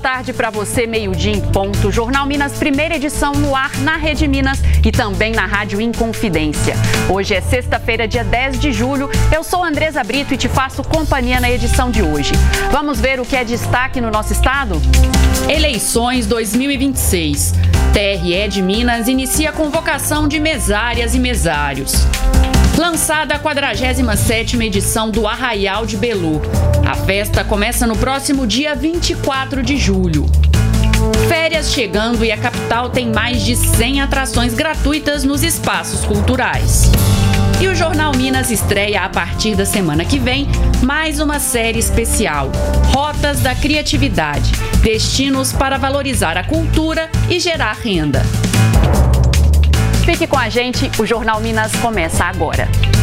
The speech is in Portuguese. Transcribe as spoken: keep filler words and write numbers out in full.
tarde para você, meio-dia em ponto. Jornal Minas, primeira edição no ar na Rede Minas e também na Rádio Inconfidência. Hoje é sexta-feira, dia dez de julho. Eu sou Andresa Brito e te faço companhia na edição de hoje. Vamos ver o que é destaque no nosso estado? Eleições dois mil e vinte e seis. T R E de Minas inicia a convocação de mesárias e mesários. Lançada a quadragésima sétima edição do Arraial de Belu. A festa começa no próximo dia vinte e quatro de julho. Férias chegando e a capital tem mais de cem atrações gratuitas nos espaços culturais. E o Jornal Minas estreia a partir da semana que vem mais uma série especial, Rotas da Criatividade, destinos para valorizar a cultura e gerar renda. Fique com a gente, o Jornal Minas começa agora.